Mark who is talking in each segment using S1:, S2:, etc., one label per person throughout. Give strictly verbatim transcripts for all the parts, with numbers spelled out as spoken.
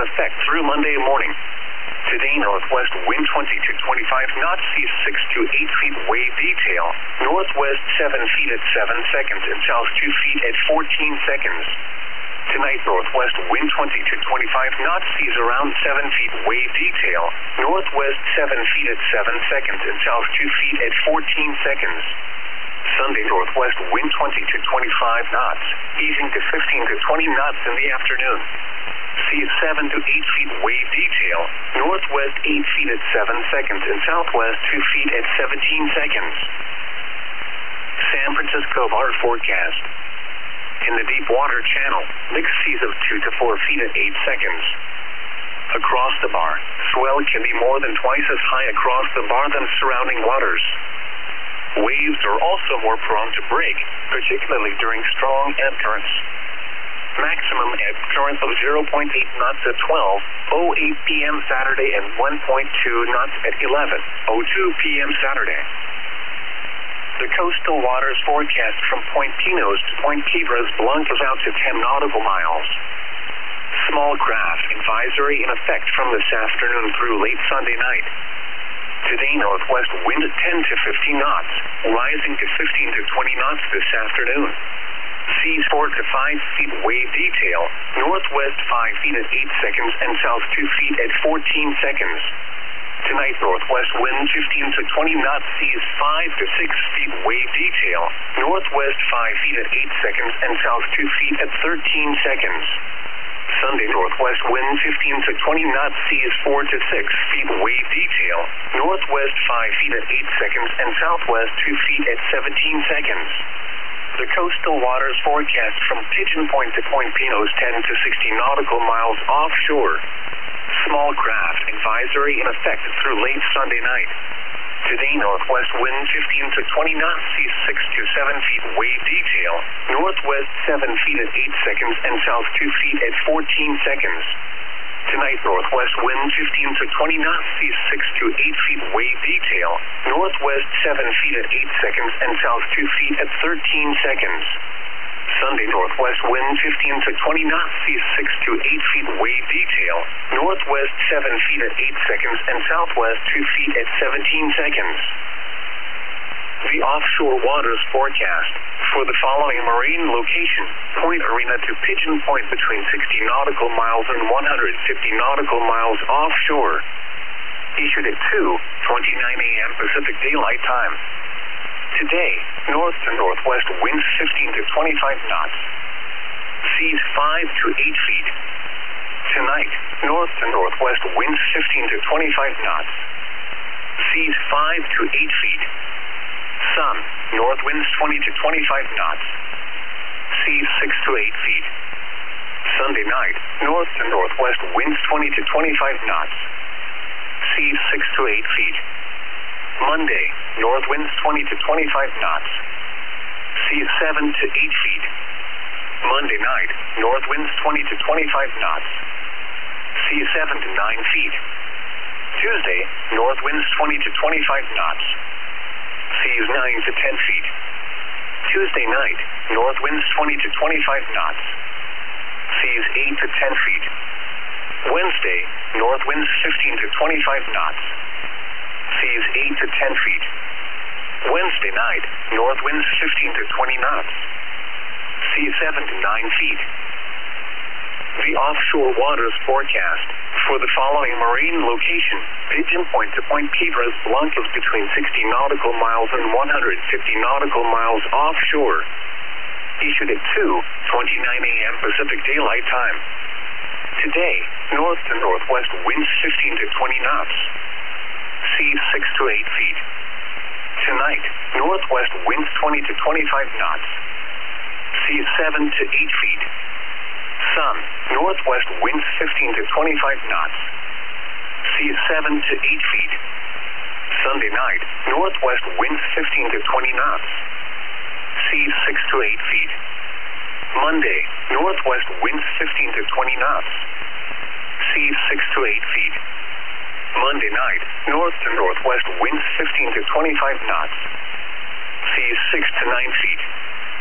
S1: effect through Monday morning. Today, northwest wind twenty to twenty-five knots, seas six to eight feet, wave detail. Northwest seven feet at seven seconds and south two feet at fourteen seconds. Tonight, northwest wind twenty to twenty-five knots, seas around seven feet, wave detail. Northwest seven feet at seven seconds and south two feet at fourteen seconds. Sunday, northwest wind twenty to twenty-five knots, easing to fifteen to twenty knots in the afternoon. Seas seven to eight feet, wave detail. Northwest eight feet at seven seconds and southwest two feet at seventeen seconds. San Francisco water forecast. In the deep water channel, mixed seas of two to four feet at eight seconds. Across the bar, swell can be more than twice as high across the bar than surrounding waters. Waves are also more prone to break, particularly during strong ebb currents. Maximum ebb current of zero point eight knots at twelve oh eight p m Saturday and one point two knots at eleven oh two p m Saturday. The coastal waters forecast from Point Pinos to Point Piedras Blancas out to ten nautical miles. Small craft advisory in effect from this afternoon through late Sunday night. Today, northwest wind ten to fifteen knots, rising to fifteen to twenty knots this afternoon. Seas four to five feet, wave detail. Northwest five feet at eight seconds and south two feet at fourteen seconds. Tonight, northwest wind fifteen to twenty knots, seas five to six feet, wave detail. Northwest five feet at eight seconds and south two feet at thirteen seconds. Sunday, northwest wind fifteen to twenty knots, seas four to six feet, wave detail. Northwest five feet at eight seconds and southwest two feet at seventeen seconds. The coastal waters forecast from Pigeon Point to Point Pinos ten to sixteen nautical miles offshore. Small craft advisory in effect through late Sunday night. Today, northwest wind fifteen to twenty knots, seas six to seven feet, wave detail. Northwest seven feet at eight seconds and south two feet at fourteen seconds. Tonight, northwest wind fifteen to twenty knots, seas six to eight feet, wave detail. Northwest seven feet at eight seconds and south two feet at thirteen seconds. Sunday, northwest wind fifteen to twenty knots, seas six to eight feet, wave detail. Northwest seven feet at eight seconds and southwest two feet at seventeen seconds. The offshore waters forecast for the following marine location: Point Arena to Pigeon Point between sixty nautical miles and one hundred fifty nautical miles offshore. Issued at two twenty-nine a m Pacific Daylight Time. Today, north to northwest winds fifteen to twenty-five knots. Seas five to eight feet. Tonight, north to northwest winds fifteen to twenty-five knots. Seas five to eight feet. Sun, north winds twenty to twenty-five knots. Seas six to eight feet. Sunday night, north to northwest winds twenty to twenty-five knots. Seas six to eight feet. Monday, north winds twenty to twenty-five knots. Seas seven to eight feet. Monday night, north winds twenty to twenty-five knots. Seas seven to nine feet. Tuesday, north winds twenty to twenty-five knots. Seas nine to ten feet. Tuesday night, north winds twenty to twenty-five knots. Seas eight to ten feet. Wednesday, north winds fifteen to twenty-five knots. Seas eight to ten feet. Wednesday night, north winds fifteen to twenty knots. Seas seven to nine feet. The offshore waters forecast for the following marine location: Pigeon Point to Point Piedras Blancas between sixty nautical miles and one hundred fifty nautical miles offshore. Issued at two twenty-nine a m Pacific Daylight Time. Today, north to northwest winds fifteen to twenty knots. Seas six to eight feet. Tonight, northwest winds twenty to twenty-five knots. Seas seven to eight feet. Sun, northwest winds fifteen to twenty-five knots. Seas seven to eight feet. Sunday night, northwest winds fifteen to twenty knots. Seas six to eight feet. Monday, northwest winds fifteen to twenty knots. Seas six to eight feet. Monday night, north to northwest winds fifteen to twenty-five knots. Seas six to nine feet.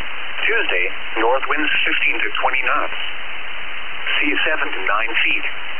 S1: Tuesday, north winds fifteen to twenty knots. Seas seven to nine feet.